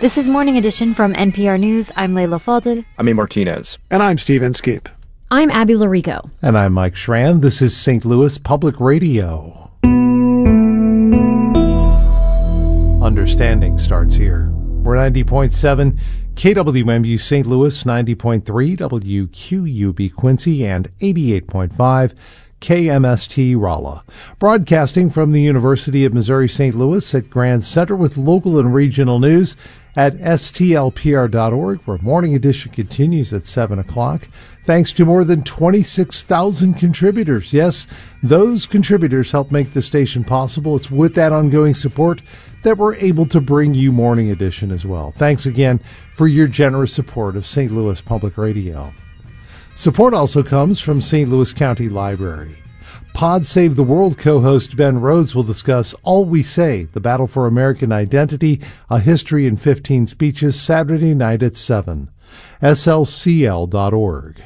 This is Morning Edition from NPR News. I'm Layla Falded. I'm A. Martinez. And I'm Steve Inskeep. I'm Abby Larico. And I'm Mike Schran. This is St. Louis Public Radio. Understanding starts here. We're 90.7 KWMU St. Louis, 90.3 WQUB Quincy, and 88.5 KMST Rolla. Broadcasting from the University of Missouri St. Louis at Grand Center with local and regional news at stlpr.org, where Morning Edition continues at 7 o'clock. Thanks to more than 26,000 contributors. Yes, those contributors help make the station possible. It's with that ongoing support that we're able to bring you Morning Edition as well. Thanks again for your generous support of St. Louis Public Radio. Support also comes from St. Louis County Library. Pod Save the World co-host Ben Rhodes will discuss All We Say, the Battle for American Identity, A History in 15 Speeches, Saturday night at 7. slcl.org.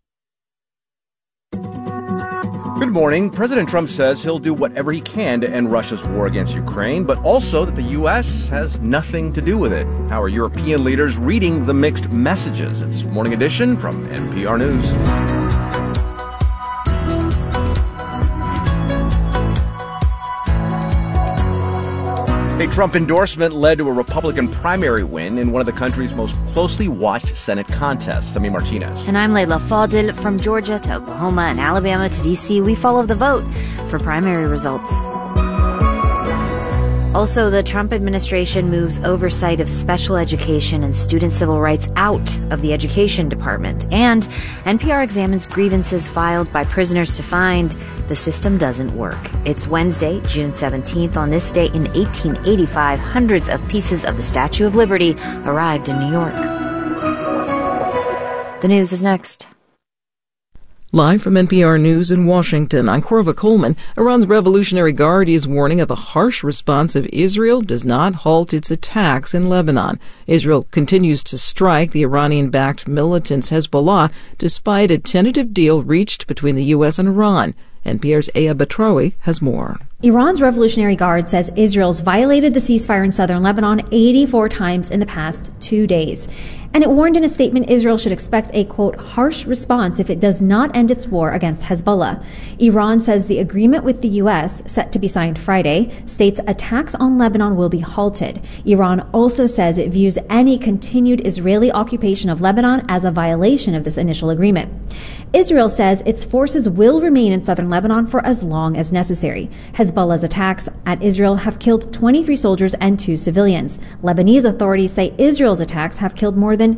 Good morning. President Trump says he'll do whatever he can to end Russia's war against Ukraine, but also that the U.S. has nothing to do with it. How are European leaders reading the mixed messages? It's Morning Edition from NPR News. A Trump endorsement led to a Republican primary win in one of the country's most closely watched Senate contests. I'm A. Martinez. And I'm Layla Falded. From Georgia to Oklahoma and Alabama to D.C., we follow the vote for primary results. Also, the Trump administration moves oversight of special education and student civil rights out of the Education Department. And NPR examines grievances filed by prisoners to find the system doesn't work. It's Wednesday, June 17th. On this day in 1885, hundreds of pieces of the Statue of Liberty arrived in New York. The news is next. Live from NPR News in Washington, I'm Corva Coleman. Iran's Revolutionary Guard is warning of a harsh response if Israel does not halt its attacks in Lebanon. Israel continues to strike the Iranian-backed militants Hezbollah despite a tentative deal reached between the U.S. and Iran. NPR's Aya Batrawi has more. Iran's Revolutionary Guard says Israel's violated the ceasefire in southern Lebanon 84 times in the past 2 days. And it warned in a statement Israel should expect a, quote, harsh response if it does not end its war against Hezbollah. Iran says the agreement with the U.S., set to be signed Friday, states attacks on Lebanon will be halted. Iran also says it views any continued Israeli occupation of Lebanon as a violation of this initial agreement. Israel says its forces will remain in southern Lebanon for as long as necessary. Hezbollah's attacks at Israel have killed 23 soldiers and 2 civilians. Lebanese authorities say Israel's attacks have killed more than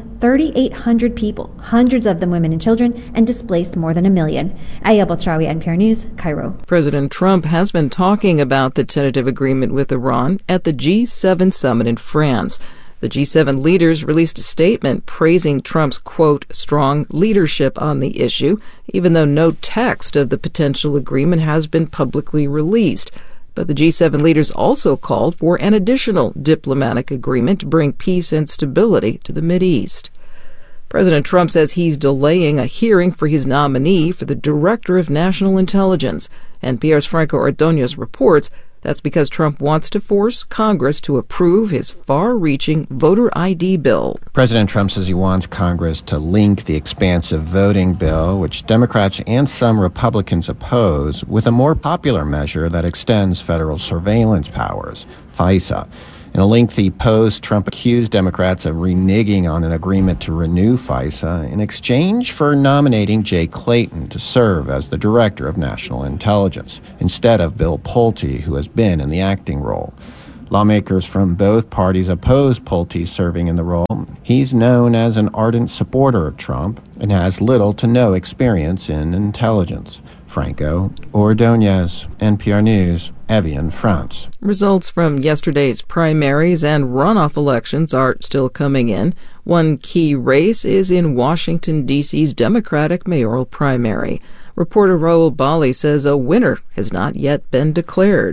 3,800 people, hundreds of them women and children, and displaced more than 1 million. Aya Batrawi, NPR News, Cairo. President Trump has been talking about the tentative agreement with Iran at the G7 summit in France. The G7 leaders released a statement praising Trump's, quote, strong leadership on the issue, even though no text of the potential agreement has been publicly released. But the G7 leaders also called for an additional diplomatic agreement to bring peace and stability to the Mideast. President Trump says he's delaying a hearing for his nominee for the Director of National Intelligence. NPR's Franco Ordonez reports that's because Trump wants to force Congress to approve his far-reaching voter ID bill. President Trump says he wants Congress to link the expansive voting bill, which Democrats and some Republicans oppose, with a more popular measure that extends federal surveillance powers, FISA. In a lengthy post, Trump accused Democrats of reneging on an agreement to renew FISA in exchange for nominating Jay Clayton to serve as the Director of National Intelligence, instead of Bill Pulte, who has been in the acting role. Lawmakers from both parties opposed Pulte serving in the role. He's known as an ardent supporter of Trump and has little to no experience in intelligence. Franco Ordonez, NPR News, Evian, France. Results from yesterday's primaries and runoff elections are still coming in. One key race is in Washington, D.C.'s Democratic mayoral primary. Reporter Raul Bali says a winner has not yet been declared.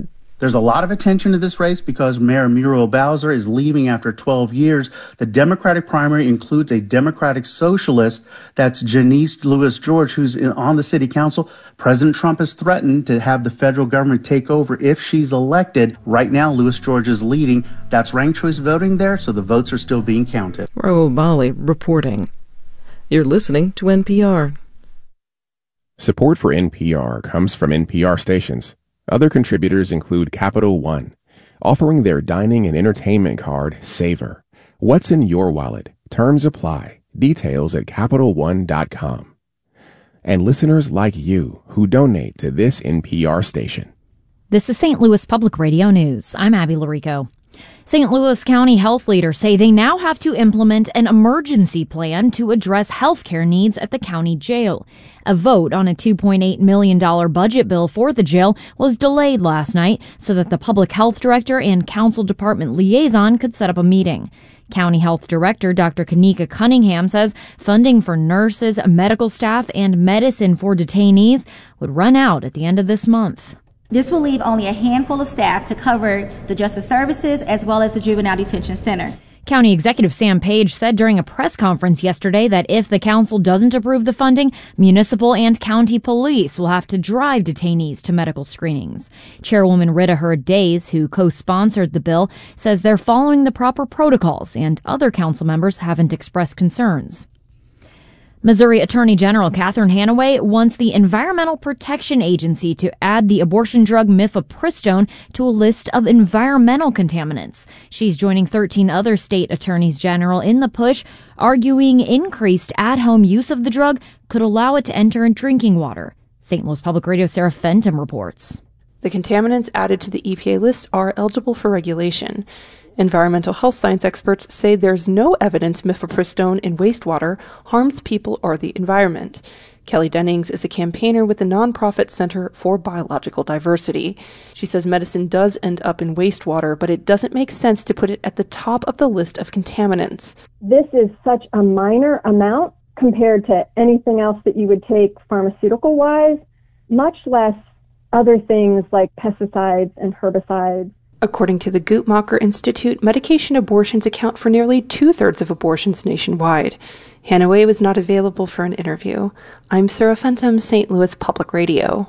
There's a lot of attention to this race because Mayor Muriel Bowser is leaving after 12 years. The Democratic primary includes a Democratic socialist, that's Janice Lewis George, who's on the city council. President Trump has threatened to have the federal government take over if she's elected. Right now, Lewis George is leading. That's ranked choice voting there, so the votes are still being counted. Raul Bali reporting. You're listening to NPR. Support for NPR comes from NPR stations. Other contributors include Capital One, offering their dining and entertainment card, Savor. What's in your wallet? Terms apply. Details at CapitalOne.com. And listeners like you who donate to this NPR station. This is St. Louis Public Radio News. I'm Abby Larico. St. Louis County health leaders say they now have to implement an emergency plan to address health care needs at the county jail. A vote on a $2.8 million budget bill for the jail was delayed last night so that the public health director and council department liaison could set up a meeting. County Health Director Dr. Kanika Cunningham says funding for nurses, medical staff, and medicine for detainees would run out at the end of this month. This will leave only a handful of staff to cover the Justice Services as well as the Juvenile Detention Center. County Executive Sam Page said during a press conference yesterday that if the council doesn't approve the funding, municipal and county police will have to drive detainees to medical screenings. Chairwoman Rita Hurd-Days, who co-sponsored the bill, says they're following the proper protocols and other council members haven't expressed concerns. Missouri Attorney General Catherine Hanaway wants the Environmental Protection Agency to add the abortion drug mifepristone to a list of environmental contaminants. She's joining 13 other state attorneys general in the push, arguing increased at-home use of the drug could allow it to enter in drinking water. St. Louis Public Radio Sarah Fenton reports. The contaminants added to the EPA list are eligible for regulation. Environmental health science experts say there's no evidence mifepristone in wastewater harms people or the environment. Kelly Dennings is a campaigner with the nonprofit Center for Biological Diversity. She says medicine does end up in wastewater, but it doesn't make sense to put it at the top of the list of contaminants. This is such a minor amount compared to anything else that you would take pharmaceutical-wise, much less other things like pesticides and herbicides. According to the Guttmacher Institute, medication abortions account for nearly 2/3 of abortions nationwide. Hanaway was not available for an interview. I'm Sarah Fenton, St. Louis Public Radio.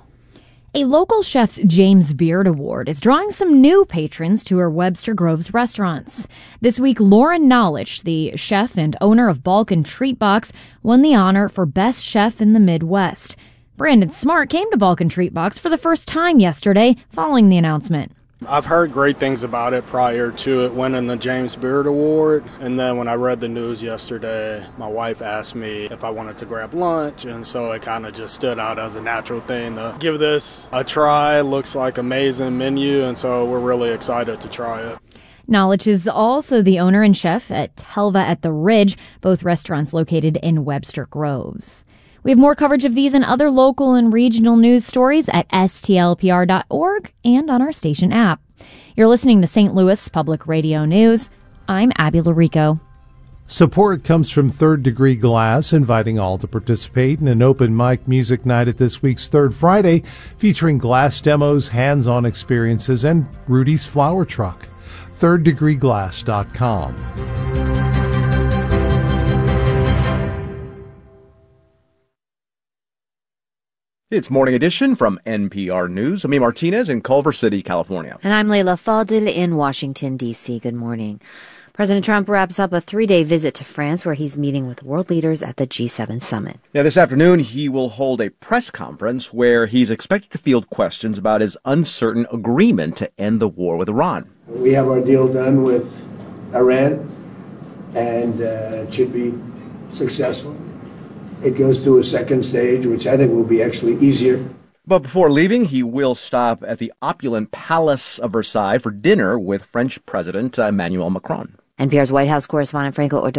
A local chef's James Beard Award is drawing some new patrons to her Webster Groves restaurants. This week, Lauren Knowledge, the chef and owner of Balkan Treat Box, won the honor for Best Chef in the Midwest. Brandon Smart came to Balkan Treat Box for the first time yesterday following the announcement. I've heard great things about it prior to it winning the James Beard Award, and then when I read the news yesterday, my wife asked me if I wanted to grab lunch, and so it kind of just stood out as a natural thing to give this a try. Looks like an amazing menu, and so we're really excited to try it. Knowledge is also the owner and chef at Helva at the Ridge, both restaurants located in Webster Groves. We have more coverage of these and other local and regional news stories at stlpr.org and on our station app. You're listening to St. Louis Public Radio News. I'm Abby Larico. Support comes from Third Degree Glass, inviting all to participate in an open mic music night at this week's Third Friday, featuring glass demos, hands-on experiences, and Rudy's Flower Truck. ThirdDegreeGlass.com. It's Morning Edition from NPR News. I'm Martinez in Culver City, California. And I'm Leila Fadil in Washington, D.C. Good morning. President Trump wraps up a 3-day visit to France where he's meeting with world leaders at the G7 summit. Now, this afternoon, he will hold a press conference where he's expected to field questions about his uncertain agreement to end the war with Iran. We have our deal done with Iran, and it should be successful. It goes to a second stage, which I think will be actually easier. But before leaving, he will stop at the opulent Palace of Versailles for dinner with French President Emmanuel Macron. NPR's White House correspondent Franco Ordonez